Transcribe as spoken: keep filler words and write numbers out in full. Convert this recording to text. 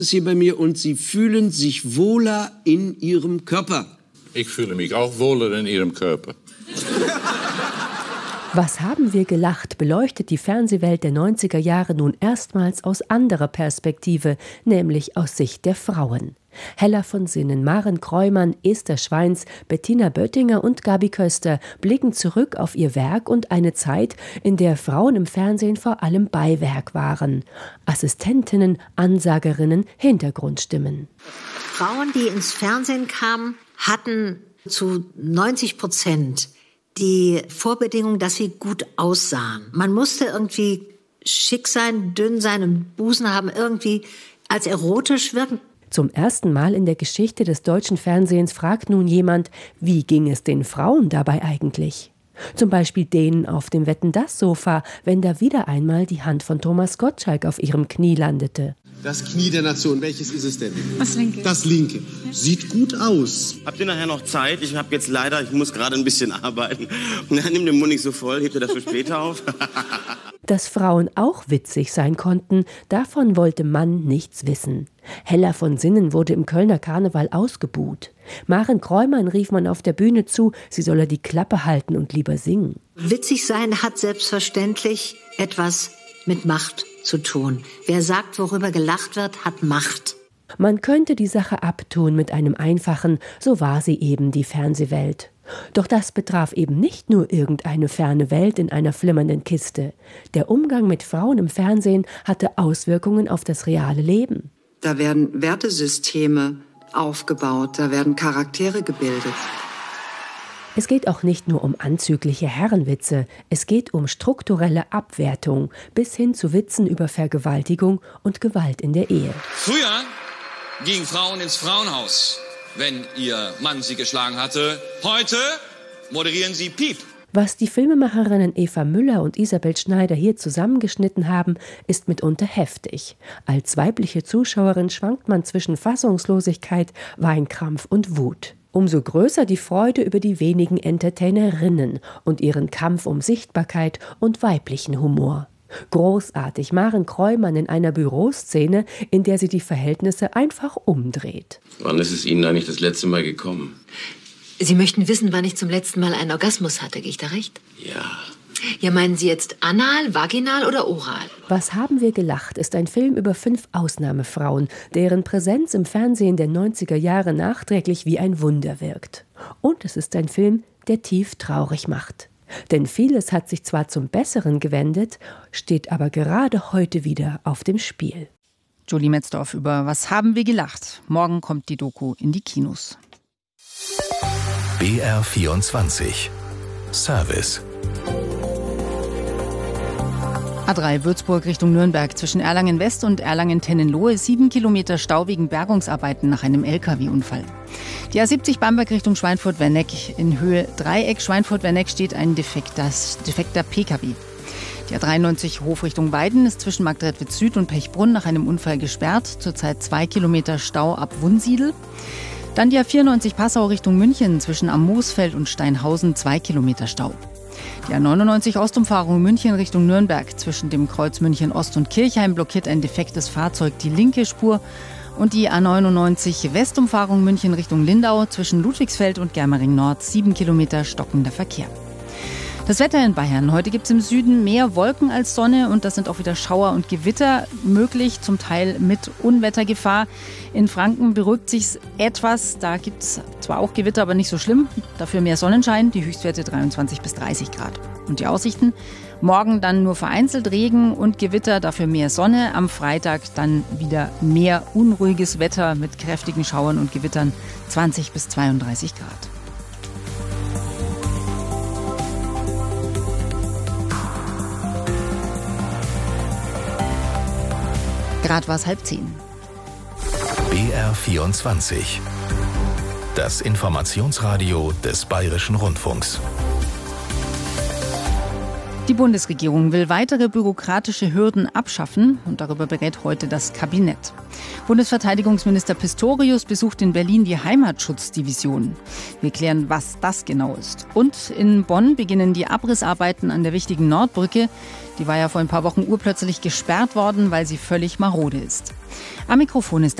Sie bei mir und Sie fühlen sich wohler in Ihrem Körper. Ich fühle mich auch wohler in Ihrem Körper. Was haben wir gelacht, beleuchtet die Fernsehwelt der neunziger Jahre nun erstmals aus anderer Perspektive, nämlich aus Sicht der Frauen. Hella von Sinnen, Maren Kreumann, Esther Schweins, Bettina Böttinger und Gabi Köster blicken zurück auf ihr Werk und eine Zeit, in der Frauen im Fernsehen vor allem Beiwerk waren. Assistentinnen, Ansagerinnen, Hintergrundstimmen. Frauen, die ins Fernsehen kamen, hatten zu neunzig Prozent die Vorbedingung, dass sie gut aussahen. Man musste irgendwie schick sein, dünn sein und Busen haben, irgendwie als erotisch wirken. Zum ersten Mal in der Geschichte des deutschen Fernsehens fragt nun jemand, wie ging es den Frauen dabei eigentlich? Zum Beispiel denen auf dem Wetten-dass-Sofa, wenn da wieder einmal die Hand von Thomas Gottschalk auf ihrem Knie landete. Das Knie der Nation, welches ist es denn? Das linke. Das linke. Sieht gut aus. Habt ihr nachher noch Zeit? Ich habe jetzt leider, ich muss gerade ein bisschen arbeiten. Na, nimm den Mund nicht so voll, hebt ihr dafür später auf. Dass Frauen auch witzig sein konnten, davon wollte man nichts wissen. Hella von Sinnen wurde im Kölner Karneval ausgebuht. Maren Kreumann rief man auf der Bühne zu, sie solle die Klappe halten und lieber singen. Witzig sein hat selbstverständlich etwas mit Macht zu tun. Wer sagt, worüber gelacht wird, hat Macht. Man könnte die Sache abtun mit einem einfachen, so war sie eben, die Fernsehwelt. Doch das betraf eben nicht nur irgendeine ferne Welt in einer flimmernden Kiste. Der Umgang mit Frauen im Fernsehen hatte Auswirkungen auf das reale Leben. Da werden Wertesysteme aufgebaut, da werden Charaktere gebildet. Es geht auch nicht nur um anzügliche Herrenwitze, es geht um strukturelle Abwertung bis hin zu Witzen über Vergewaltigung und Gewalt in der Ehe. Früher gingen Frauen ins Frauenhaus, wenn ihr Mann sie geschlagen hatte. Heute moderieren sie Piep. Was die Filmemacherinnen Eva Müller und Isabel Schneider hier zusammengeschnitten haben, ist mitunter heftig. Als weibliche Zuschauerin schwankt man zwischen Fassungslosigkeit, Weinkrampf und Wut. Umso größer die Freude über die wenigen Entertainerinnen und ihren Kampf um Sichtbarkeit und weiblichen Humor. Großartig, Maren Kreumann in einer Büroszene, in der sie die Verhältnisse einfach umdreht. Wann ist es Ihnen eigentlich das letzte Mal gekommen? Sie möchten wissen, wann ich zum letzten Mal einen Orgasmus hatte, gehe ich da recht? Ja. Ja, meinen Sie jetzt anal, vaginal oder oral? Was haben wir gelacht ist ein Film über fünf Ausnahmefrauen, deren Präsenz im Fernsehen der neunziger Jahre nachträglich wie ein Wunder wirkt. Und es ist ein Film, der tief traurig macht. Denn vieles hat sich zwar zum Besseren gewendet, steht aber gerade heute wieder auf dem Spiel. Julie Metzdorf über Was haben wir gelacht? Morgen kommt die Doku in die Kinos. B R vierundzwanzig Service. A drei Würzburg Richtung Nürnberg zwischen Erlangen-West und Erlangen-Tennenlohe. Sieben Kilometer Stau wegen Bergungsarbeiten nach einem L K W-Unfall. Die A siebzig Bamberg Richtung Schweinfurt-Werneck. In Höhe Dreieck Schweinfurt-Werneck steht ein defekter, defekter P K W. Die A dreiundneunzig Hof Richtung Weiden ist zwischen Marktredwitz Süd und Pechbrunn nach einem Unfall gesperrt. Zurzeit zwei Kilometer Stau ab Wunsiedel. Dann die A vierundneunzig Passau Richtung München zwischen Am Moosfeld und Steinhausen. Zwei Kilometer Stau. Die A neunundneunzig Ostumfahrung München Richtung Nürnberg. Zwischen dem Kreuz München Ost und Kirchheim blockiert ein defektes Fahrzeug die linke Spur. Und die A neunundneunzig Westumfahrung München Richtung Lindau zwischen Ludwigsfeld und Germering Nord. Sieben Kilometer stockender Verkehr. Das Wetter in Bayern. Heute gibt es im Süden mehr Wolken als Sonne und das sind auch wieder Schauer und Gewitter möglich, zum Teil mit Unwettergefahr. In Franken beruhigt sich's etwas. Da gibt es zwar auch Gewitter, aber nicht so schlimm. Dafür mehr Sonnenschein, die Höchstwerte dreiundzwanzig bis dreißig Grad. Und die Aussichten? Morgen dann nur vereinzelt Regen und Gewitter, dafür mehr Sonne. Am Freitag dann wieder mehr unruhiges Wetter mit kräftigen Schauern und Gewittern, zwanzig bis zweiunddreißig Grad. Grad war es halb zehn. B R vierundzwanzig. Das Informationsradio des Bayerischen Rundfunks. Die Bundesregierung will weitere bürokratische Hürden abschaffen und darüber berät heute das Kabinett. Bundesverteidigungsminister Pistorius besucht in Berlin die Heimatschutzdivision. Wir klären, was das genau ist. Und in Bonn beginnen die Abrissarbeiten an der wichtigen Nordbrücke. Die war ja vor ein paar Wochen urplötzlich gesperrt worden, weil sie völlig marode ist. Am Mikrofon ist